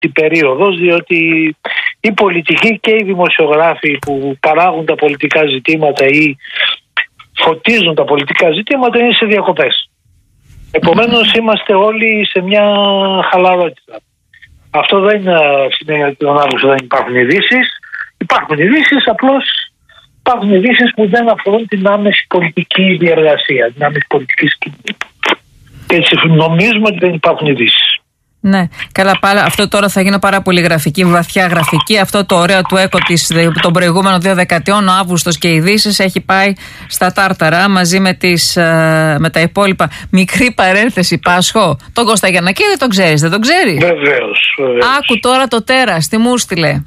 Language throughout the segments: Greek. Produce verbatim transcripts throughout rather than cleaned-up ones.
περίοδος, διότι οι πολιτικοί και οι δημοσιογράφοι που παράγουν τα πολιτικά ζητήματα ή φωτίζουν τα πολιτικά ζητήματα είναι σε διακοπές. Επομένως είμαστε όλοι σε μια χαλαρότητα. Αυτό δεν σημαίνει ότι τον Αύγουστο δεν υπάρχουν ειδήσεις. Υπάρχουν ειδήσεις, απλώς υπάρχουν ειδήσεις που δεν αφορούν την άμεση πολιτική διεργασία, την άμεση πολιτική σκηνή. Και έτσι νομίζουμε ότι δεν υπάρχουν ειδήσεις. Ναι, καλά πάλι. Αυτό τώρα θα γίνει πάρα πολύ γραφική, βαθιά γραφική. Αυτό το ωραίο του ΕΚΟ των προηγούμενων δύο δεκαετιών, ο Αύγουστος και οι ειδήσεις, έχει πάει στα τάρταρα μαζί με, τις, με τα υπόλοιπα. Μικρή παρένθεση, Πάσχο. Τον Κώστα Γιαννακίδη τον ξέρεις, δεν τον ξέρεις? Βεβαίως, βεβαίως. Άκου τώρα το τέρας, τι μου στείλε.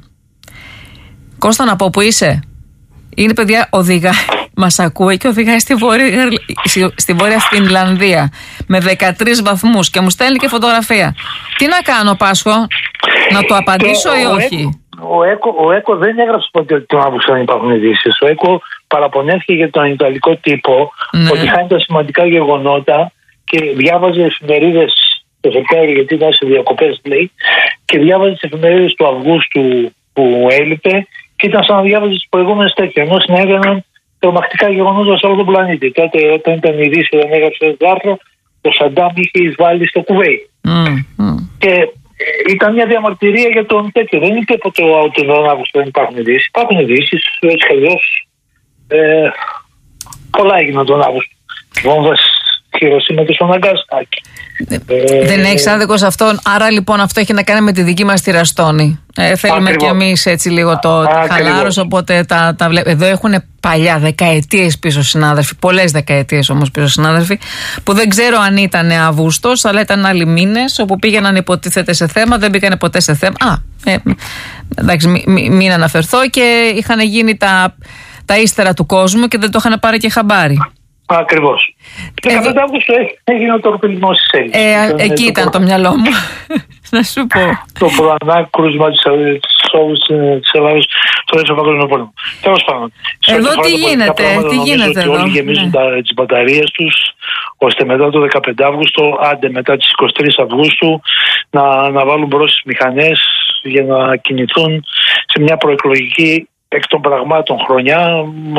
Κώστα, να πω που είσαι. Είναι, παιδιά, οδηγά. Μας ακούει και οδηγάει στη Βόρεια, στη Βόρεια Φινλανδία με δεκατρείς βαθμούς και μου στέλνει και φωτογραφία. Τι να κάνω, Πάσχο, να του απαντήσω το, ή όχι? Ο ΕΚΟ, ο ΕΚΟ δεν έγραψε ποτέ ότι τον Αύγουστο δεν υπάρχουν ειδήσεις. Ο ΕΚΟ παραπονέθηκε για τον ιταλικό τύπο, ναι, ότι χάνει τα σημαντικά γεγονότα και διάβαζε εφημερίδες το Σεπτέμβριο, γιατί ήταν σε διακοπές, λέει, και διάβαζε τις εφημερίδες του Αυγούστου που έλειπε και ήταν σαν να διάβαζε τις προηγούμενες τέτοια, ενώ συνέβαιναν τρομακτικά γεγονότα σε όλο τον πλανήτη. Τότε, όταν ήταν η Δύση, δεν έγραψε το άρθρο, ο Σαντάμ είχε εισβάλει στο Κουβέιτ. Mm, mm. Και ε, ήταν μια διαμαρτυρία για τον τέτοιο. Δεν είναι τίποτα ότι τον Αύγουστο δεν υπάρχουν ειδήσεις. Υπάρχουν ειδήσεις, έτσι κι αλλιώς. Ε, πολλά έγιναν τον Αύγουστο. Βόμβας Χειροσύμα και στον Ναγκάσακι. Ε, δεν έχει άδικο σε αυτόν. Άρα λοιπόν αυτό έχει να κάνει με τη δική μας τη Ραστόνη. Ε, θέλουμε κι εμείς έτσι λίγο το χαλάρος. Οπότε τα, τα βλέπουμε. Εδώ έχουν παλιά δεκαετίες πίσω συνάδελφοι. Πολλές δεκαετίες όμως πίσω συνάδελφοι. Που δεν ξέρω αν ήταν Αυγούστος, αλλά ήταν άλλοι μήνες. Όπου πήγαιναν υποτίθεται σε θέμα, δεν πήγανε ποτέ σε θέμα. Α, ε, εντάξει, μην μη, μη αναφερθώ. Και είχαν γίνει τα, τα ύστερα του κόσμου και δεν το είχαν πάρει και χαμπάρι. Ακριβώς. Και Εδώ... κατά Αύγουστο έγινε ο τορπιλισμός της Έλληνας. Ε, ε, εκεί ήταν το μυαλό μου. Να σου πω. Το προανάκρουσμα της όδους της Ελλάδος στο Δεύτερο Παγκόσμιο Πόλεμο. Τέλος πάντων. Εδώ τι γίνεται, τι γίνεται εδώ? Όλοι γεμίζουν ναι. τις μπαταρίες τους, ώστε μετά το δεκαπέντε Αυγούστου, άντε μετά τις είκοσι τρεις Αυγούστου, να, να βάλουν μπρος τις μηχανές για να κινηθούν σε μια προεκλογική εκ των πραγμάτων χρονιά,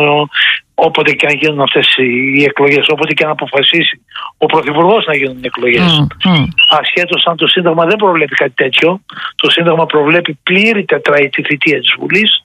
όποτε και αν γίνουν αυτές οι εκλογές, όποτε και αν αποφασίσει ο Πρωθυπουργός να γίνουν οι εκλογές. Mm, mm. Ασχέτως αν το Σύνταγμα δεν προβλέπει κάτι τέτοιο, το Σύνταγμα προβλέπει πλήρη τετραετή θητεία της Βουλής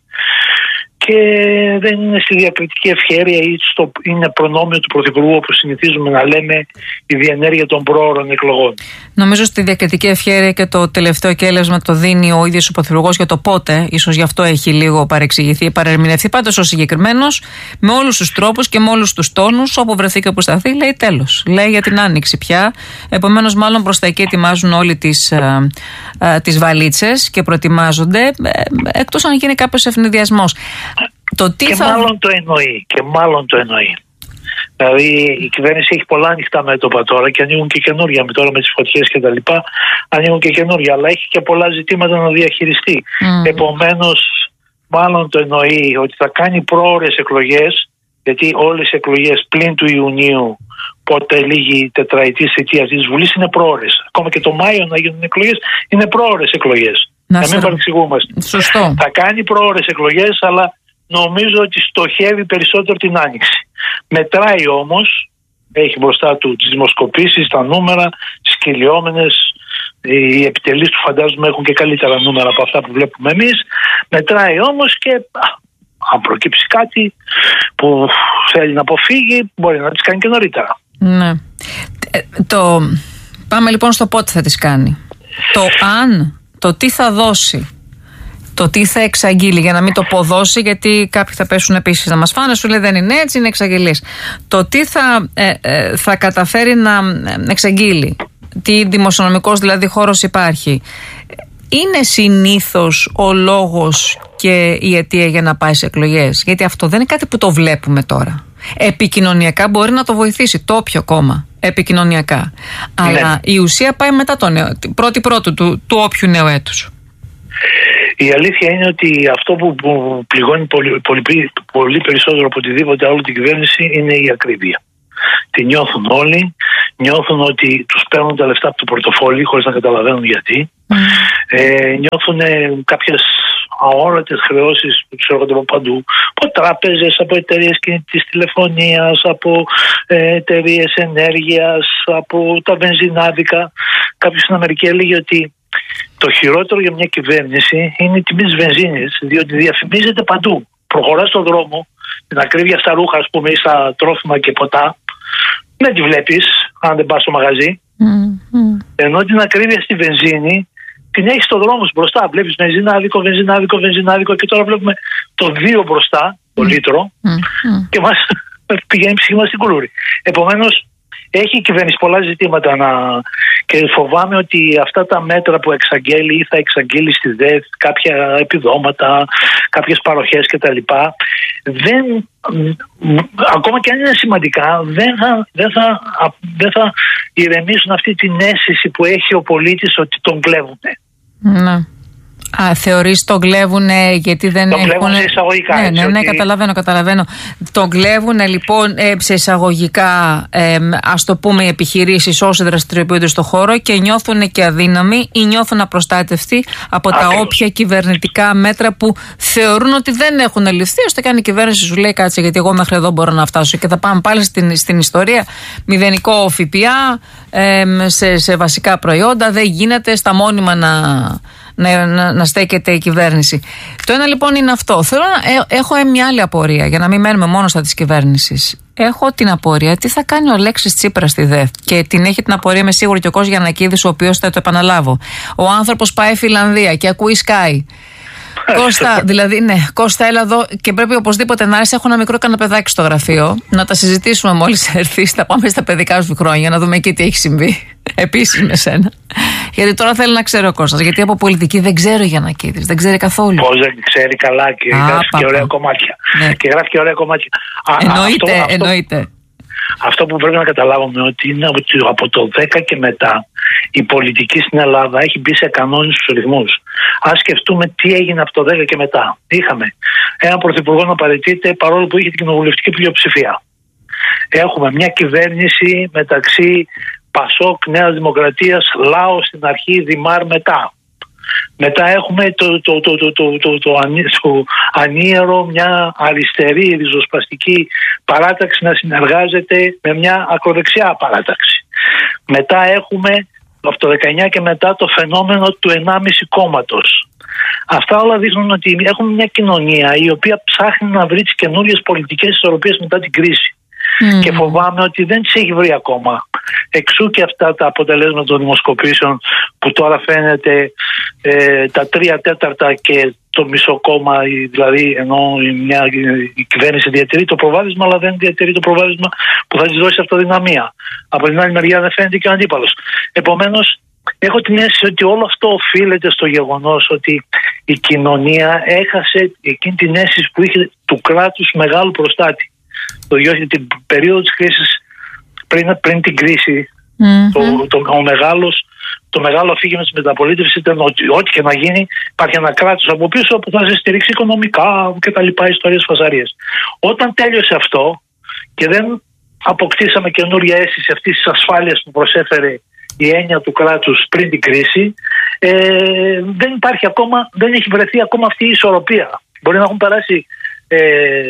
και δεν είναι στη διακριτική ευχέρεια ή στο, είναι προνόμιο του Πρωθυπουργού, όπως συνηθίζουμε να λέμε, η διενέργεια των προώρων εκλογών. Νομίζω στη διακριτική ευχέρεια και το τελευταίο κέλεσμα το δίνει ο ίδιος ο Πρωθυπουργός για το πότε, ίσως γι' αυτό έχει λίγο παρεξηγηθεί ή παρερμηνευτεί. Πάντως ο συγκεκριμένος, με όλους τους τρόπους και με όλους τους τόνους, όπου βρεθεί και όπου σταθεί, λέει τέλος. Λέει για την άνοιξη πια. Επομένως, μάλλον προς τα εκεί ετοιμάζουν όλοι τις, ε, ε, τις βαλίτσες και προετοιμάζονται, ε, εκτός αν γίνει κάποιος ευνηδιασμός. Το τι και θα... μάλλον το εννοεί. Και μάλλον το εννοεί. Δηλαδή η κυβέρνηση έχει πολλά ανοιχτά μέτωπα τώρα και ανοίγουν και καινούργια. Με τώρα με τις φωτιές και τα λοιπά ανοίγουν και καινούργια. Αλλά έχει και πολλά ζητήματα να διαχειριστεί. Mm. Επομένως, μάλλον το εννοεί ότι θα κάνει πρόωρες εκλογές, γιατί όλες οι εκλογές πλην του Ιουνίου, πότε λίγη η τετραετή θητεία της Βουλής, είναι πρόωρες. Ακόμα και το Μάιο να γίνουν εκλογές είναι πρόωρες εκλογές. Να, να μην παρεξηγούμαστε. Σωστό. Θα κάνει πρόωρες εκλογές, αλλά νομίζω ότι στοχεύει περισσότερο την άνοιξη. Μετράει όμως, έχει μπροστά του τις δημοσκοπήσεις, τα νούμερα, τις κυλιόμενες, οι επιτελείς του φαντάζομαι έχουν και καλύτερα νούμερα από αυτά που βλέπουμε εμείς. Μετράει όμως και α, αν προκύψει κάτι που θέλει να αποφύγει, μπορεί να τις κάνει και νωρίτερα. Ναι. Ε, το... Πάμε λοιπόν στο πότε θα τις κάνει. Το αν, το τι θα δώσει, το τι θα εξαγγείλει, για να μην το πω δώσει, γιατί κάποιοι θα πέσουν επίσης να μας φάνε, σου λέει δεν είναι έτσι, είναι εξαγγελίες. Το τι θα, ε, ε, θα καταφέρει να εξαγγείλει, τι δημοσιονομικός δηλαδή χώρος υπάρχει, είναι συνήθως ο λόγος και η αιτία για να πάει σε εκλογές? Γιατί αυτό δεν είναι κάτι που το βλέπουμε τώρα. Επικοινωνιακά μπορεί να το βοηθήσει το όποιο κόμμα, επικοινωνιακά. Αλλά ναι, η ουσία πάει μετά το νέο, πρώτη πρώτου του, του όποιου νέου έτους. Η αλήθεια είναι ότι αυτό που πληγώνει πολύ, πολύ, πολύ περισσότερο από οτιδήποτε άλλο την κυβέρνηση είναι η ακρίβεια. Τη νιώθουν όλοι. Νιώθουν ότι τους παίρνουν τα λεφτά από το πορτοφόλι χωρίς να καταλαβαίνουν γιατί. Mm. Ε, νιώθουν κάποιες αόρατες χρεώσεις που τους έρχονται από παντού. Από τράπεζες, από εταιρείες κινητής τηλεφωνίας, από ε, εταιρείες ενέργειας, από τα βενζινάδικα. Κάποιος στην Αμερική έλεγε ότι το χειρότερο για μια κυβέρνηση είναι η τιμή της βενζίνης, διότι διαφημίζεται παντού. Προχωράς στον δρόμο, την ακρίβεια στα ρούχα, ας πούμε, ή στα τρόφιμα και ποτά, δεν τη βλέπεις αν δεν πας στο μαγαζί. Mm-hmm. Ενώ την ακρίβεια στη βενζίνη την έχεις στον δρόμο σου μπροστά. Βλέπεις βενζινάδικο, βενζινάδικο, βενζινάδικο και τώρα βλέπουμε το δύο μπροστά, το λίτρο, mm-hmm. και μας πηγαίνει η ψυχή μας στην κουλούρη. Επομένως, έχει η κυβέρνηση πολλά ζητήματα να... και φοβάμαι ότι αυτά τα μέτρα που εξαγγέλει ή θα εξαγγείλει στη ΔΕΘ, κάποια επιδόματα, κάποιες παροχές κτλ. Δεν, ακόμα και αν είναι σημαντικά, δεν θα, δεν, θα, δεν θα ηρεμήσουν αυτή την αίσθηση που έχει ο πολίτης ότι τον κλέβουν. Ναι. Α, θεωρείς τον κλέβουν γιατί δεν τον έχουν... Τον κλέβουν σε εισαγωγικά. Ναι, ναι, ναι, ότι... καταλαβαίνω, καταλαβαίνω. Τον κλέβουν λοιπόν σε εισαγωγικά, ε, ας το πούμε, οι επιχειρήσεις όσοι δραστηριοποιούνται στο χώρο και νιώθουν και αδύναμοι ή νιώθουν απροστάτευτοι από Ακριβώς. τα όποια κυβερνητικά μέτρα που θεωρούν ότι δεν έχουν ληφθεί, ώστε και αν η κυβέρνηση σου λέει κάτσε γιατί εγώ μέχρι εδώ μπορώ να φτάσω και θα πάμε πάλι στην, στην ιστορία. Μηδενικό ΦΠΑ ε, σε, σε βασικά προϊόντα, δεν γίνεται στα μόνιμα να... Να, να, να στέκεται η κυβέρνηση. Το ένα λοιπόν είναι αυτό. Θέλω να ε, έχω μια άλλη απορία, για να μην μένουμε μόνο στα της κυβέρνησης. Έχω την απορία τι θα κάνει ο Αλέξης Τσίπρας στη ΔΕΘ. Και την έχει την απορία, με σίγουρη, και ο Κώστας Γιαννακίδης, ο οποίος θα το επαναλάβω. Ο άνθρωπος πάει Φιλανδία και ακούει Sky. Κώστα, δηλαδή, ναι, Κώστα, έλα εδώ και πρέπει οπωσδήποτε να έρθει. Έχω ένα μικρό καναπεδάκι στο γραφείο. Να τα συζητήσουμε μόλις έρθει. Θα πάμε στα παιδικά σου χρόνια, να δούμε εκεί τι έχει συμβεί. Επίσης με σένα. Γιατί τώρα θέλει να ξέρω ο Κώστας. Γιατί από πολιτική δεν ξέρω Γιαννακίδης. Δεν ξέρει καθόλου. Πώς δεν ξέρει καλά και Α, γράφει πάπα. και ωραία κομμάτια. Ναι. Και γράφει και ωραία κομμάτια. Εννοείται, αυτό, εννοείται. Αυτό, αυτό που πρέπει να καταλάβουμε ότι είναι από το δέκα και μετά η πολιτική στην Ελλάδα έχει μπει σε κανόνιστους ρυθμούς. Ας σκεφτούμε τι έγινε από το δέκα και μετά. Είχαμε έναν πρωθυπουργό να παραιτείται παρόλο που είχε την κοινοβουλευτική πλειοψηφία. Έχουμε μια κυβέρνηση μεταξύ Πασόκ, Νέας Δημοκρατίας, Λάο στην αρχή, Δημάρ μετά. Μετά έχουμε το, το, το, το, το, το, το, το ανίερο, μια αριστερή ριζοσπαστική παράταξη να συνεργάζεται με μια ακροδεξιά παράταξη. Μετά έχουμε από το δεκαεννιά και μετά το φαινόμενο του ενάμιση κόμματος. Αυτά όλα δείχνουν ότι έχουμε μια κοινωνία η οποία ψάχνει να βρει τις καινούριες πολιτικές ισορροπίες μετά την κρίση. Mm. Και φοβάμαι ότι δεν τις έχει βρει ακόμα. Εξού και αυτά τα αποτελέσματα των δημοσκοπήσεων που τώρα φαίνεται ε, τα τρία τέταρτα και το μισό κόμμα, δηλαδή ενώ μια, η κυβέρνηση διατηρεί το προβάδισμα, αλλά δεν διατηρεί το προβάδισμα που θα της δώσει αυτοδυναμία. Από την άλλη μεριά δεν φαίνεται και ο αντίπαλος. Επομένως, έχω την αίσθηση ότι όλο αυτό οφείλεται στο γεγονός ότι η κοινωνία έχασε εκείνη την αίσθηση που είχε του κράτους μεγάλου προστάτη. Το, την περίοδο της κρίσης, πριν, πριν την κρίση, mm-hmm. το, το, ο μεγάλος, το μεγάλο αφήγημα της μεταπολίτευσης ήταν ότι ό,τι και να γίνει υπάρχει ένα κράτος από πίσω που θα σε στηρίξει οικονομικά και τα λοιπά, ιστορίες φασαρίες. Όταν τέλειωσε αυτό και δεν αποκτήσαμε καινούρια αίσθηση αυτής της ασφάλειας που προσέφερε η έννοια του κράτους πριν την κρίση, ε, δεν υπάρχει ακόμα, δεν έχει βρεθεί ακόμα αυτή η ισορροπία. Μπορεί να έχουν περάσει ε,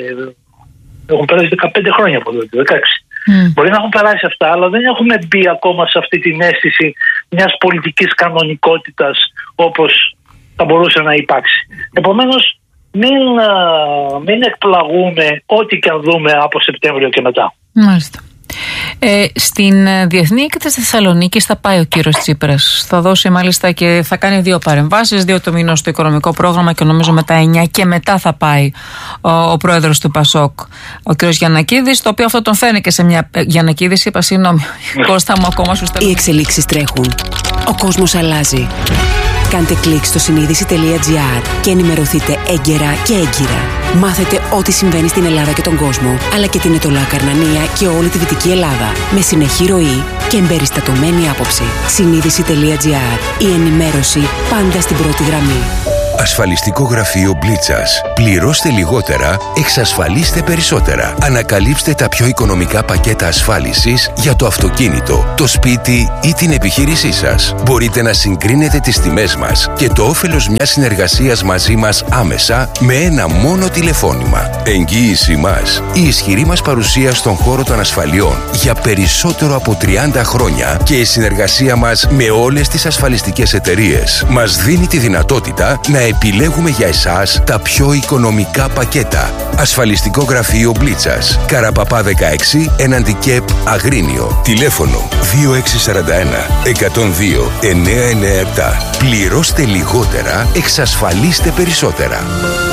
Έχουν περάσει δεκαπέντε χρόνια από τότε, δεκαέξι. Mm. Μπορεί να έχουν περάσει αυτά, αλλά δεν έχουμε μπει ακόμα σε αυτή την αίσθηση μιας πολιτικής κανονικότητας όπως θα μπορούσε να υπάρξει. Επομένως, μην, μην εκπλαγούμε ό,τι και αν δούμε από Σεπτέμβριο και μετά. Μάλιστα. Ε, στην Διεθνή Έκθεση Θεσσαλονίκης θα πάει ο κύριος Τσίπρας. Θα δώσει μάλιστα και θα κάνει δύο παρεμβάσεις, δύο το μήνο στο οικονομικό πρόγραμμα και νομίζω μετά εννιά και μετά θα πάει ο, ο πρόεδρος του Πασόκ, ο κύριος Γιαννακίδης, το οποίο αυτό τον φέρνει και σε μια. Γιαννακίδης, είπα συγγνώμη. Κώστα μου, ακόμα σου στέλνω. Οι εξελίξεις τρέχουν. Ο κόσμος αλλάζει. Κάντε κλικ στο συνείδηση τελεία τζι άρ και ενημερωθείτε έγκαιρα και έγκυρα. Μάθετε ό,τι συμβαίνει στην Ελλάδα και τον κόσμο, αλλά και την Ετωλά Καρνανία και όλη τη Δυτική Ελλάδα. Με συνεχή ροή και εμπεριστατωμένη άποψη. συνείδηση τελεία τζι άρ. Η ενημέρωση πάντα στην πρώτη γραμμή. Ασφαλιστικό γραφείο Μπλίτσας. Πληρώστε λιγότερα, εξασφαλίστε περισσότερα. Ανακαλύψτε τα πιο οικονομικά πακέτα ασφάλισης για το αυτοκίνητο, το σπίτι ή την επιχείρησή σας. Μπορείτε να συγκρίνετε τις τιμές μας και το όφελος μιας συνεργασίας μαζί μας άμεσα με ένα μόνο τηλεφώνημα. Εγγύηση μας. Η ισχυρή μας παρουσία στον χώρο των ασφαλιών για περισσότερο από τριάντα χρόνια και η συνεργασία μας με όλες τις ασφαλιστικές εταιρείες μας δίνει τη δυνατότητα να επιλέγουμε για εσάς τα πιο οικονομικά πακέτα. Ασφαλιστικό γραφείο Μπλίτσας. Καραπαπά δεκαέξι, έναντι ΚΕΠ Αγρίνιο. Τηλέφωνο δύο έξι τέσσερα ένα εκατόν δύο εννιακόσια ενενήντα επτά. Πληρώστε λιγότερα, εξασφαλίστε περισσότερα.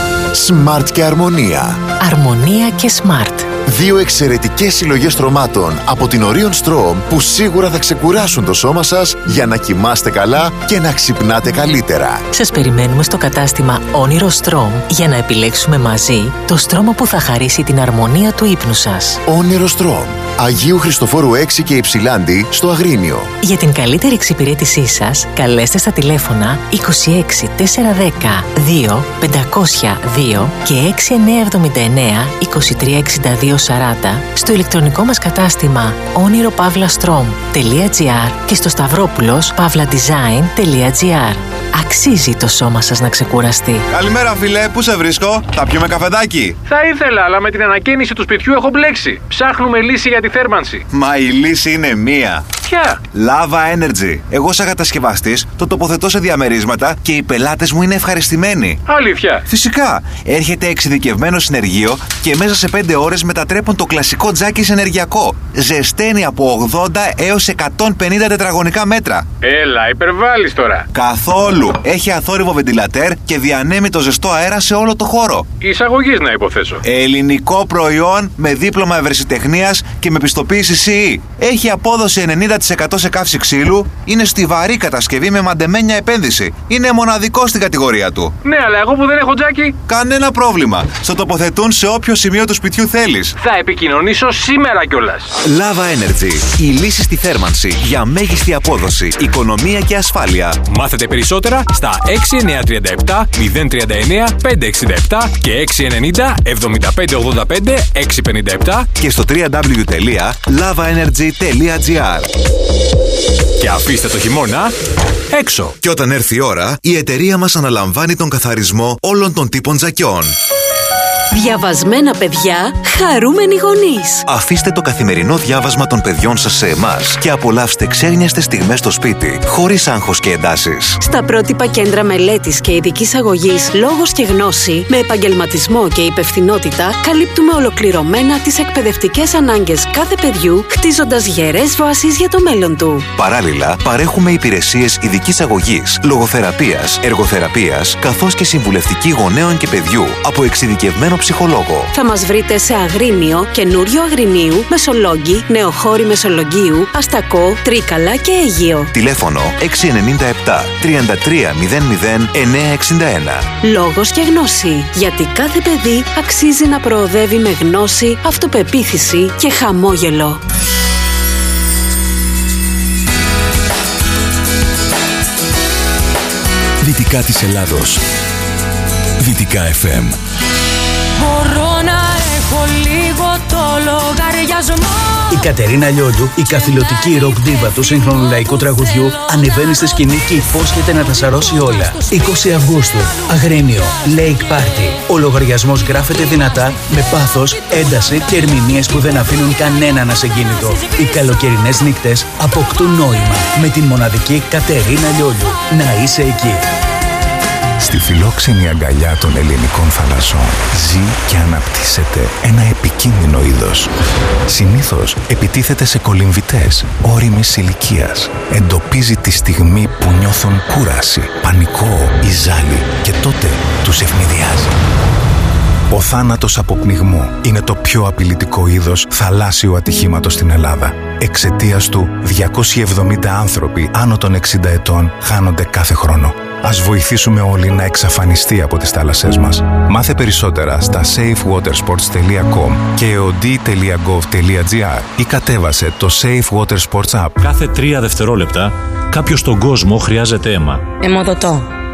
Smart και Αρμονία. Αρμονία και Smart. Δύο εξαιρετικές συλλογές στρωμάτων από την Orion Strom που σίγουρα θα ξεκουράσουν το σώμα σας για να κοιμάστε καλά και να ξυπνάτε καλύτερα. Σας περιμένουμε στο κατάστημα Όνειρο Strom για να επιλέξουμε μαζί το στρώμα που θα χαρίσει την αρμονία του ύπνου σας. Όνειρο Strom. Αγίου Χριστοφόρου έξι και Υψηλάντη στο Αγρίνιο. Για την καλύτερη εξυπηρέτησή σας, καλέστε στα τηλέφωνα είκοσι έξι τετρακόσια δέκα δύο πεντακόσια δύο και έξι εννιακόσια εβδομήντα εννέα είκοσι τρία εξήντα δύο σαράντα στο ηλεκτρονικό μας κατάστημα όνειρο παύλα στρομ τελεία τζι άρ και στο σταυρόπουλος παύλα design τελεία τζι άρ. Αξίζει το σώμα σας να ξεκουραστεί. Καλημέρα, φίλε, πού σε βρίσκω? Θα πιούμε καφεδάκι? Θα ήθελα, αλλά με την ανακαίνιση του σπιτιού έχω μπλέξει. Ψάχνουμε λύση για τη θέρμανση. Μα η λύση είναι μία. Ποια? Lava Energy. Εγώ, σαν κατασκευαστής, το τοποθετώ σε διαμερίσματα και οι πελάτες μου είναι ευχαριστημένοι. Αλήθεια? Φυσικά. Έρχεται εξειδικευμένο συνεργείο και μέσα σε πέντε ώρες μετατρέπουν το κλασικό τζάκι σε ενεργειακό. Ζεσταίνει από ογδόντα έως εκατόν πενήντα τετραγωνικά μέτρα. Έλα, υπερβάλλεις τώρα. Καθόλου. Έχει αθόρυβο βεντιλατέρ και διανέμει το ζεστό αέρα σε όλο το χώρο. Εισαγωγής, να υποθέσω. Ελληνικό προϊόν με δίπλωμα ευρεσιτεχνίας και με πιστοποίηση σι ι. Έχει απόδοση ενενήντα τοις εκατό σε καύση ξύλου. Είναι στιβαρή κατασκευή με μαντεμένια επένδυση. Είναι μοναδικό στην κατηγορία του. Ναι, αλλά εγώ που δεν έχω τζάκι. Κανένα πρόβλημα. Στο τοποθετούν σε όποιο σημείο του σπιτιού θέλεις. Θα επικοινωνήσω σήμερα κιόλας. Lava Energy. Η λύση στη θέρμανση για μέγιστη απόδοση, οικονομία και ασφάλεια. Μάθετε περισσότερα στα έξι εννιά τρία επτά μηδέν τρία εννιά πέντε έξι επτά και έξι ενενήντα εβδομήντα πέντε ογδόντα πέντε εξακόσια πενήντα επτά και στο double-u double-u double-u τελεία lava energy τελεία τζι άρ. Και αφήστε το χειμώνα έξω. Και όταν έρθει η ώρα, η εταιρεία μας αναλαμβάνει τον καθαρισμό όλων των τύπων τζακιών. Διαβασμένα παιδιά, χαρούμενοι γονείς. Αφήστε το καθημερινό διάβασμα των παιδιών σας σε εμάς και απολαύστε ξένιαστες στιγμές στο σπίτι, χωρίς άγχος και εντάσεις. Στα πρότυπα κέντρα μελέτης και ειδικής αγωγής Λόγος και Γνώση, με επαγγελματισμό και υπευθυνότητα, καλύπτουμε ολοκληρωμένα τις εκπαιδευτικές ανάγκες κάθε παιδιού, χτίζοντας γερές βάσεις για το μέλλον του. Παράλληλα, παρέχουμε υπηρεσίες ειδικής αγωγής, λογοθεραπείας, εργοθεραπείας, καθώς και συμβουλευτική γονέων και παιδιού από εξειδικευμένο ψυχολόγο. Θα μας βρείτε σε Αγρίνιο, Καινούριο Αγρινίου, Μεσολόγγι, Νεοχώρη Μεσολογγίου, Αστακό, Τρίκαλα και Αίγυο. Τηλέφωνο έξι εννιά επτά τριάντα τρία μηδέν μηδέν εννιακόσια εξήντα ένα. Λόγος και Γνώση. Γιατί κάθε παιδί αξίζει να προοδεύει με γνώση, αυτοπεποίθηση και χαμόγελο. Δυτικά της Ελλάδος. Δυτικά εφ εμ. Μπορώ να έχω λίγο το λογαριασμό. Η Κατερίνα Λιόλιου, η καθηλωτική ροκ ντίβα του σύγχρονου λαϊκού τραγουδιού, ανεβαίνει στη σκηνή και υπόσχεται να τα σαρώσει όλα. είκοσι Αυγούστου, Αγρίνιο, Lake Party. Ο λογαριασμός γράφεται δυνατά, με πάθος, ένταση και ερμηνείες που δεν αφήνουν κανέναν ασυγκίνητο. Οι καλοκαιρινές νύχτες αποκτούν νόημα με την μοναδική Κατερίνα Λιόλιου. Να είσαι εκεί. Στη φιλόξενη αγκαλιά των ελληνικών θαλασσών ζει και αναπτύσσεται ένα επικίνδυνο είδος. Συνήθως επιτίθεται σε κολυμβητές ώριμης ηλικίας. Εντοπίζει τη στιγμή που νιώθουν κούραση, πανικό ή ζάλι και τότε τους ευνηδιάζει. Ο θάνατος από πνιγμό είναι το πιο απειλητικό είδος θαλάσσιου ατυχήματος στην Ελλάδα. Εξαιτίας του, διακόσιοι εβδομήντα άνθρωποι άνω των εξήντα ετών χάνονται κάθε χρόνο. Ας βοηθήσουμε όλοι να εξαφανιστεί από τις θάλασσές μας. Μάθε περισσότερα στα safe water sports τελεία com και eod τελεία gov τελεία gr ή κατέβασε το Safe Water Sports App. Κάθε τρία δευτερόλεπτα κάποιος στον κόσμο χρειάζεται αίμα. Αιμοδοτώ.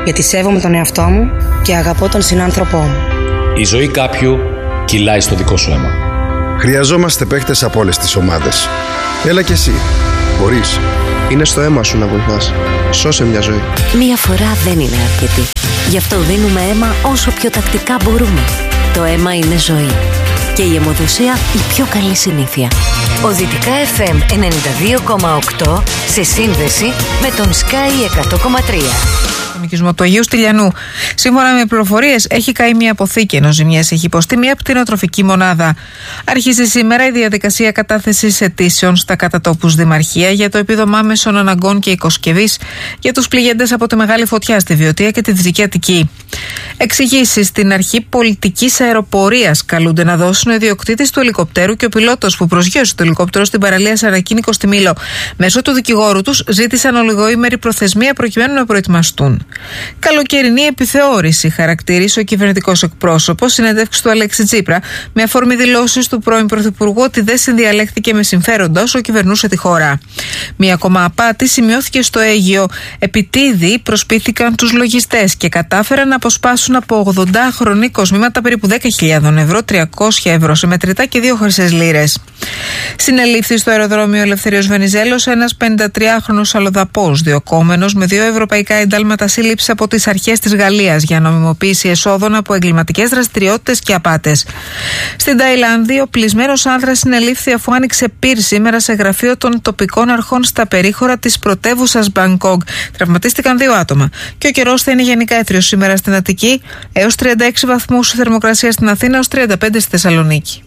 Γιατί σέβομαι τον εαυτό μου και αγαπώ τον συνάνθρωπό μου. Η ζωή κάποιου κυλάει στο δικό σου αίμα. Χρειαζόμαστε παίχτες από όλες τις ομάδες. Έλα κι εσύ. Μπορείς. Είναι στο αίμα σου να βοηθάς. Σώσε μια ζωή. Μία φορά δεν είναι αρκετή. Γι' αυτό δίνουμε αίμα όσο πιο τακτικά μπορούμε. Το αίμα είναι ζωή. Και η αιμοδοσία η πιο καλή συνήθεια. Ο Δυτικά εφ εμ ενενήντα δύο κόμμα οκτώ σε σύνδεση με τον Sky εκατό κόμμα τρία. Οικισμό του Αγίου Στυλιανού. Σύμφωνα με πληροφορίες, έχει καεί μια αποθήκη, ενώ ζημιές έχει υποστεί μια κτηνοτροφική μονάδα. Αρχίζει σήμερα η διαδικασία κατάθεσης αιτήσεων στα κατατόπους Δημαρχία για το επίδομα άμεσων αναγκών και οικοσκευής για τους πληγέντες από τη μεγάλη φωτιά στη Βιωτία και τη Δυτική Αττική. Εξηγήσεις στην αρχή πολιτικής αεροπορίας καλούνται να δώσουν ο ιδιοκτήτης του ελικοπτέρου και ο πιλότος που προσγείωσε το ελικόπτερο στην παραλία Σαρακίνικο στη Μήλο. Μέσω του δικηγόρου τους ζήτησαν ολιγοήμερη προθεσμία προκειμένου να προετοιμαστούν. Καλοκαιρινή επιθεώρηση, χαρακτήρισε ο κυβερνητικός εκπρόσωπος συνέντευξη του Αλέξη Τσίπρα, με αφορμή δηλώσεις του πρώην Πρωθυπουργού ότι δεν συνδιαλέχθηκε με συμφέροντα όσο κυβερνούσε τη χώρα. Μία ακόμα απάτη σημειώθηκε στο Αίγυο. Επιτίδη προσπήθηκαν τους λογιστές και κατάφεραν να αποσπάσουν από ογδοντάχρονη κοσμήματα περίπου δέκα χιλιάδες ευρώ, τριακόσια ευρώ σε μετρητά και δύο χρυσές λίρες. Συνελήφθη στο αεροδρόμιο Ελευθερίας Βενιζέλος ένας πενηντατριάχρονος αλλοδαπός, διωκόμενος με δύο ευρωπαϊκά εντάλματα σύλληψη από τις αρχές της Γαλλίας για νομιμοποίηση εσόδων από εγκληματικές δραστηριότητες και απάτες. Στην Ταϊλάνδη, ο πλεισμένος άνδρας συνελήφθη αφού άνοιξε πυρ σήμερα σε γραφείο των τοπικών αρχών στα περίχωρα της πρωτεύουσας Μπανκόκ. Τραυματίστηκαν δύο άτομα. Και ο καιρός θα είναι γενικά έθριος σήμερα στην Αττική, έως τριάντα έξι βαθμούς θερμοκρασία στην Αθήνα, έως τριάντα πέντε στη Θεσσαλονίκη.